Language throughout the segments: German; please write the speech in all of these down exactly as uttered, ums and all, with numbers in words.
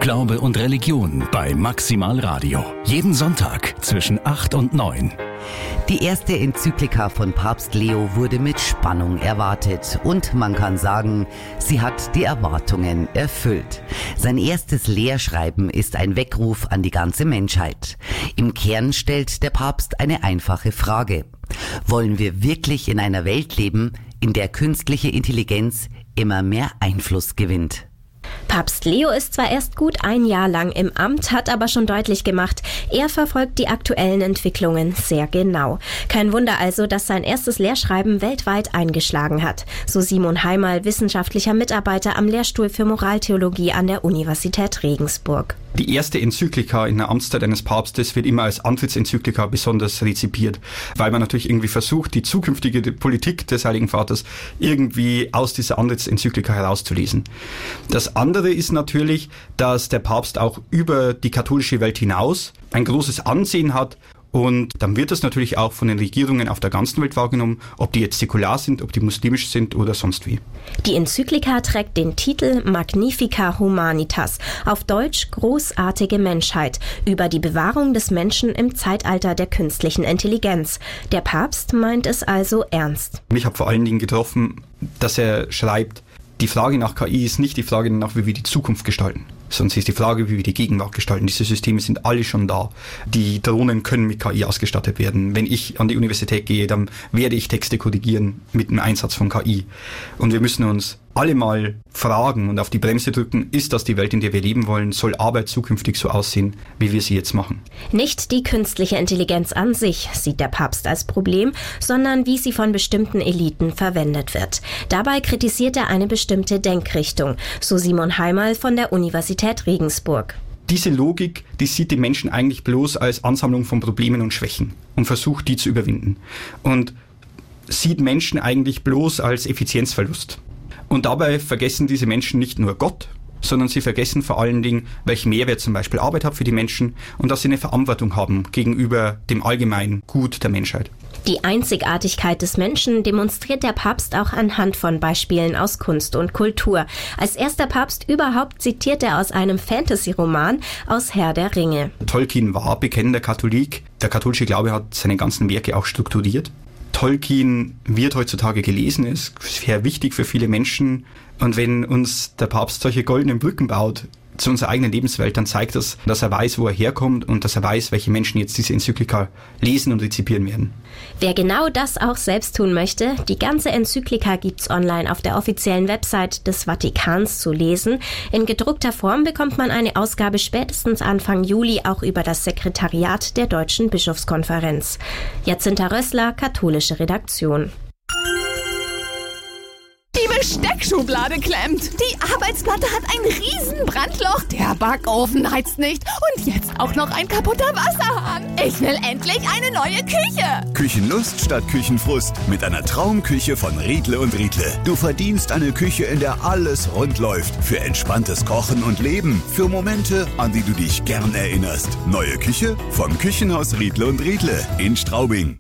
Glaube und Religion bei Maximal Radio. Jeden Sonntag zwischen acht und neun. Die erste Enzyklika von Papst Leo wurde mit Spannung erwartet und man kann sagen, sie hat die Erwartungen erfüllt. Sein erstes Lehrschreiben ist ein Weckruf an die ganze Menschheit. Im Kern stellt der Papst eine einfache Frage. Wollen wir wirklich in einer Welt leben, in der künstliche Intelligenz immer mehr Einfluss gewinnt? Papst Leo ist zwar erst gut ein Jahr lang im Amt, hat aber schon deutlich gemacht, er verfolgt die aktuellen Entwicklungen sehr genau. Kein Wunder also, dass sein erstes Lehrschreiben weltweit eingeschlagen hat. So Simon Heimal, wissenschaftlicher Mitarbeiter am Lehrstuhl für Moraltheologie an der Universität Regensburg. Die erste Enzyklika in der Amtszeit eines Papstes wird immer als Antrittsenzyklika besonders rezipiert, weil man natürlich irgendwie versucht, die zukünftige Politik des Heiligen Vaters irgendwie aus dieser Antrittsenzyklika herauszulesen. Das andere ist natürlich, dass der Papst auch über die katholische Welt hinaus ein großes Ansehen hat. Und dann wird das natürlich auch von den Regierungen auf der ganzen Welt wahrgenommen, ob die jetzt säkular sind, ob die muslimisch sind oder sonst wie. Die Enzyklika trägt den Titel Magnifica Humanitas, auf Deutsch großartige Menschheit, über die Bewahrung des Menschen im Zeitalter der künstlichen Intelligenz. Der Papst meint es also ernst. Mich hat vor allen Dingen getroffen, dass er schreibt, die Frage nach K I ist nicht die Frage nach, wie wir die Zukunft gestalten, sondern es ist die Frage, wie wir die Gegenwart gestalten. Diese Systeme sind alle schon da. Die Drohnen können mit K I ausgestattet werden. Wenn ich an die Universität gehe, dann werde ich Texte korrigieren mit dem Einsatz von K I. Und wir müssen uns alle mal fragen und auf die Bremse drücken, ist das die Welt, in der wir leben wollen? Soll Arbeit zukünftig so aussehen, wie wir sie jetzt machen? Nicht die künstliche Intelligenz an sich sieht der Papst als Problem, sondern wie sie von bestimmten Eliten verwendet wird. Dabei kritisiert er eine bestimmte Denkrichtung, so Simon Heimal von der Universität Regensburg. Diese Logik, die sieht die Menschen eigentlich bloß als Ansammlung von Problemen und Schwächen und versucht, die zu überwinden. Und sieht Menschen eigentlich bloß als Effizienzverlust. Und dabei vergessen diese Menschen nicht nur Gott, sondern sie vergessen vor allen Dingen, welchen Mehrwert zum Beispiel Arbeit hat für die Menschen und dass sie eine Verantwortung haben gegenüber dem allgemeinen Gut der Menschheit. Die Einzigartigkeit des Menschen demonstriert der Papst auch anhand von Beispielen aus Kunst und Kultur. Als erster Papst überhaupt zitiert er aus einem Fantasy-Roman aus Herr der Ringe. Tolkien war bekennender Katholik. Der katholische Glaube hat seine ganzen Werke auch strukturiert. Tolkien wird heutzutage gelesen, ist sehr wichtig für viele Menschen. Und wenn uns der Papst solche goldenen Brücken baut zu unserer eigenen Lebenswelt, dann zeigt das, dass er weiß, wo er herkommt und dass er weiß, welche Menschen jetzt diese Enzyklika lesen und rezipieren werden. Wer genau das auch selbst tun möchte, die ganze Enzyklika gibt's online auf der offiziellen Website des Vatikans zu lesen. In gedruckter Form bekommt man eine Ausgabe spätestens Anfang Juli auch über das Sekretariat der Deutschen Bischofskonferenz. Jacinta Rössler, katholische Redaktion. Die Besteckschublade klemmt. Die Arbeitsplatte hat ein riesen Brandloch. Der Backofen heizt nicht. Und jetzt auch noch ein kaputter Wasserhahn. Ich will endlich eine neue Küche. Küchenlust statt Küchenfrust mit einer Traumküche von Riedle und Riedle. Du verdienst eine Küche, in der alles rund läuft. Für entspanntes Kochen und Leben. Für Momente, an die du dich gern erinnerst. Neue Küche vom Küchenhaus Riedle und Riedle in Straubing.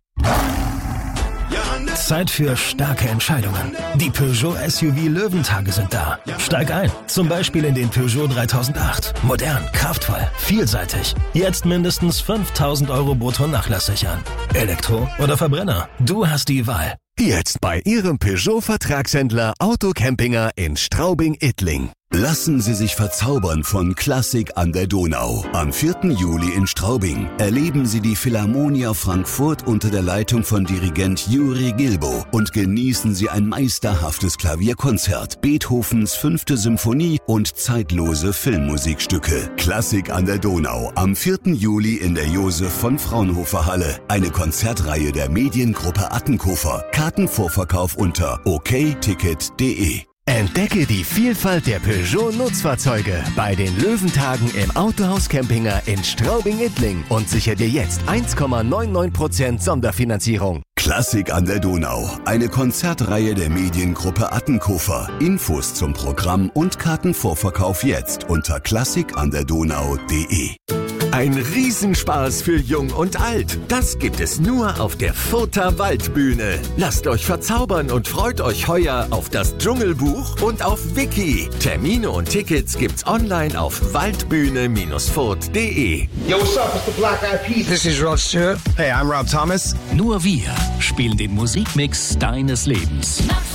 Zeit für starke Entscheidungen. Die Peugeot S U V Löwentage sind da. Steig ein, zum Beispiel in den Peugeot dreitausendacht. Modern, kraftvoll, vielseitig. Jetzt mindestens fünftausend Euro brutto nachlasssichern. Elektro oder Verbrenner? Du hast die Wahl. Jetzt bei Ihrem Peugeot-Vertragshändler Auto Campinger in Straubing-Ittling. Lassen Sie sich verzaubern von Klassik an der Donau. Am vierten Juli in Straubing erleben Sie die Philharmonia Frankfurt unter der Leitung von Dirigent Juri Gilbo und genießen Sie ein meisterhaftes Klavierkonzert, Beethovens fünfte Symphonie und zeitlose Filmmusikstücke. Klassik an der Donau am vierten Juli in der Josef von Fraunhofer Halle. Eine Konzertreihe der Mediengruppe Attenkofer. Kartenvorverkauf unter o k ticket punkt d e. Entdecke die Vielfalt der Peugeot-Nutzfahrzeuge bei den Löwentagen im Autohaus Campinger in Straubing-Ittling und sichere dir jetzt eins Komma neunundneunzig Prozent Sonderfinanzierung. Klassik an der Donau, eine Konzertreihe der Mediengruppe Attenkofer. Infos zum Programm und Kartenvorverkauf jetzt unter klassik an der donau punkt d e. Ein Riesenspaß für Jung und Alt. Das gibt es nur auf der Further Waldbühne. Lasst euch verzaubern und freut euch heuer auf das Dschungelbuch und auf Wiki. Termine und Tickets gibt's online auf waldbühne Bindestrich furt punkt de. Yo, what's up? It's the Black Eyed Peas. This is Rod Stewart. Hey, I'm Rob Thomas. Nur wir spielen den Musikmix deines Lebens.